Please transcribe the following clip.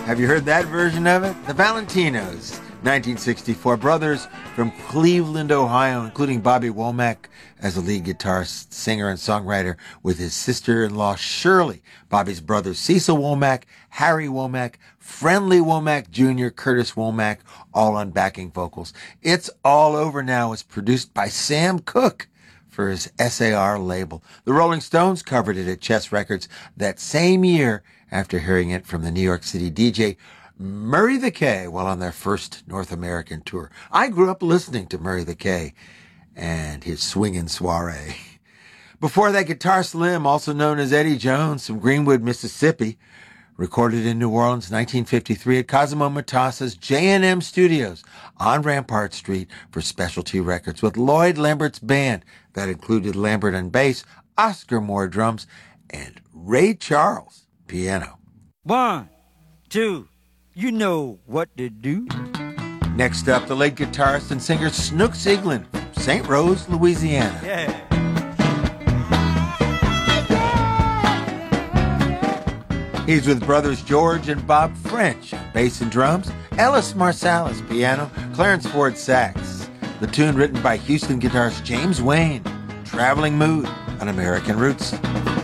Have you heard that version of it? The Valentinos, 1964, brothers from Cleveland, Ohio, including Bobby Womack as the lead guitarist, singer, and songwriter with his sister-in-law Shirley, Bobby's brothers Cecil Womack, Harry Womack, Friendly Womack Jr., Curtis Womack, all on backing vocals. It's All Over Now is produced by Sam Cooke for his SAR label. The Rolling Stones covered it at Chess Records that same year after hearing it from the New York City DJ Murray the K while on their first North American tour. I grew up listening to Murray the K and his swingin' soiree. Before that, Guitar Slim, also known as Eddie Jones from Greenwood, Mississippi, recorded in New Orleans, 1953 at Cosimo Matassa's J&M Studios on Rampart Street for Specialty Records with Lloyd Lambert's band that included Lambert on bass, Oscar Moore drums, and Ray Charles piano. 1, 2, you know what to do. Next up, the late guitarist and singer Snooks Eaglin from St. Rose, Louisiana. Yeah. He's with brothers George and Bob French on bass and drums, Ellis Marsalis piano, Clarence Ford sax. The tune written by Houston guitarist James Wayne, Traveling Mood on American Roots.